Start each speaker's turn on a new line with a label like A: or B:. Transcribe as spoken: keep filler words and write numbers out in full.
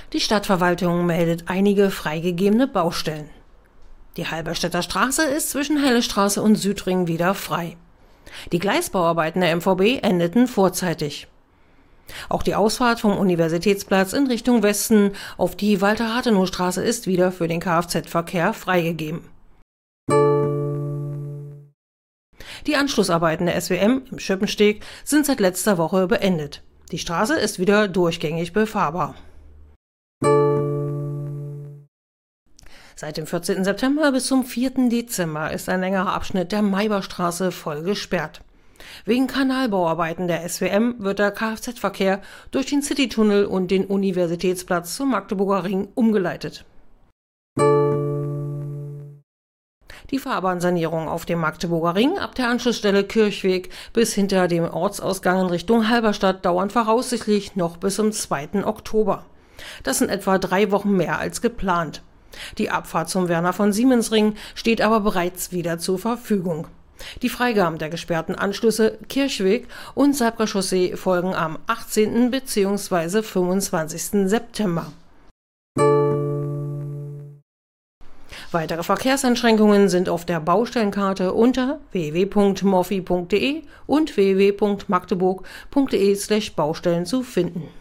A: Die Stadtverwaltung meldet einige freigegebene Baustellen. Die Halberstädter Straße ist zwischen Hellestraße und Südring wieder frei. Die Gleisbauarbeiten der M V B endeten vorzeitig. Auch die Ausfahrt vom Universitätsplatz in Richtung Westen auf die Walter-Rathenow-Straße ist wieder für den Kfz-Verkehr freigegeben. Die Anschlussarbeiten der S W M im Schöppensteg sind seit letzter Woche beendet. Die Straße ist wieder durchgängig befahrbar. Seit dem vierzehnten September bis zum vierten Dezember ist ein längerer Abschnitt der Maiberstraße voll gesperrt. Wegen Kanalbauarbeiten der S W M wird der Kfz-Verkehr durch den Citytunnel und den Universitätsplatz zum Magdeburger Ring umgeleitet. Die Fahrbahnsanierung auf dem Magdeburger Ring ab der Anschlussstelle Kirchweg bis hinter dem Ortsausgang in Richtung Halberstadt dauern voraussichtlich noch bis zum zweiten Oktober. Das sind etwa drei Wochen mehr als geplant. Die Abfahrt zum Werner-von-Siemens-Ring steht aber bereits wieder zur Verfügung. Die Freigaben der gesperrten Anschlüsse Kirchweg und Saybrer Chaussee folgen am achtzehnten bzw. fünfundzwanzigsten September. Weitere Verkehrseinschränkungen sind auf der Baustellenkarte unter w w w punkt morphi punkt de und w w w punkt magdeburg punkt de slash Baustellen zu finden.